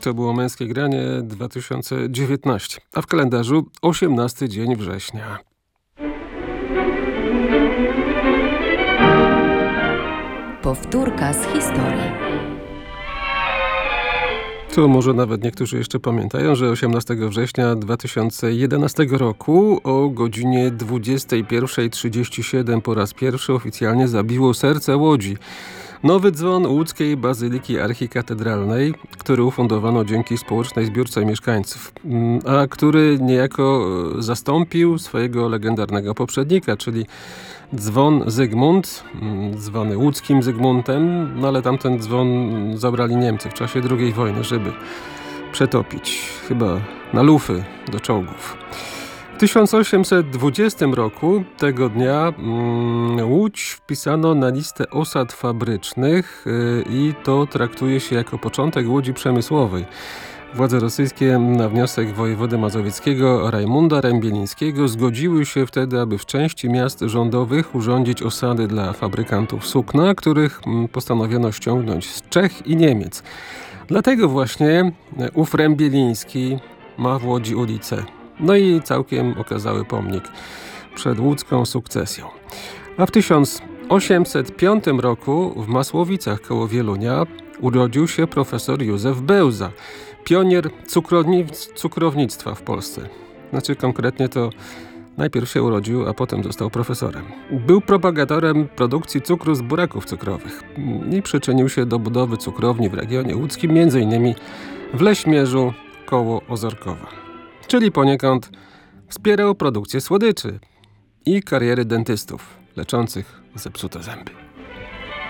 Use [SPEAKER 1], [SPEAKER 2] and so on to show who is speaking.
[SPEAKER 1] To było Męskie Granie 2019, a w kalendarzu 18 dzień września.
[SPEAKER 2] Powtórka z historii.
[SPEAKER 1] To może nawet niektórzy jeszcze pamiętają, że 18 września 2011 roku o godzinie 21:37 po raz pierwszy oficjalnie zabiło serce Łodzi. Nowy dzwon łódzkiej Bazyliki Archikatedralnej, który ufundowano dzięki społecznej zbiórce mieszkańców, a który niejako zastąpił swojego legendarnego poprzednika, czyli dzwon Zygmunt, zwany łódzkim Zygmuntem, no ale tamten dzwon zabrali Niemcy w czasie II wojny, żeby przetopić, chyba na lufy do czołgów. W 1820 roku, tego dnia, Łódź wpisano na listę osad fabrycznych i to traktuje się jako początek łodzi przemysłowej. Władze rosyjskie na wniosek wojewody mazowieckiego Rajmunda Rębielińskiego zgodziły się wtedy, aby w części miast rządowych urządzić osady dla fabrykantów sukna, których postanowiono ściągnąć z Czech i Niemiec. Dlatego właśnie ów Rębieliński ma w Łodzi ulicę. No i całkiem okazały pomnik przed łódzką sukcesją. A w 1805 roku w Masłowicach koło Wielunia urodził się profesor Józef Bełza, pionier cukrownictwa w Polsce. Znaczy konkretnie to najpierw się urodził, a potem został profesorem. Był propagatorem produkcji cukru z buraków cukrowych i przyczynił się do budowy cukrowni w regionie łódzkim, m.in. w Leśmierzu koło Ozorkowa. Czyli poniekąd wspierał produkcję słodyczy i kariery dentystów leczących zepsute zęby.